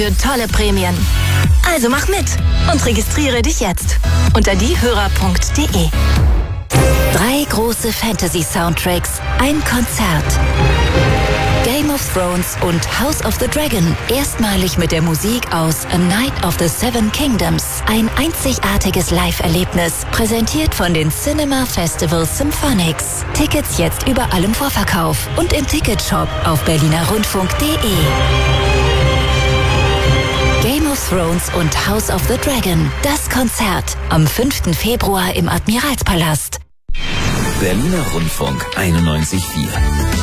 für tolle Prämien. Also mach mit und registriere dich jetzt unter diehörer.de. 3 große Fantasy-Soundtracks, ein Konzert. Game of Thrones und House of the Dragon, erstmalig mit der Musik aus A Night of the Seven Kingdoms. Ein einzigartiges Live-Erlebnis, präsentiert von den Cinema Festival Symphonics. Tickets jetzt überall im Vorverkauf und im Ticketshop auf berlinerrundfunk.de. Game of Thrones und House of the Dragon, das Konzert am 5. Februar im Admiralspalast. Berliner Rundfunk 91.4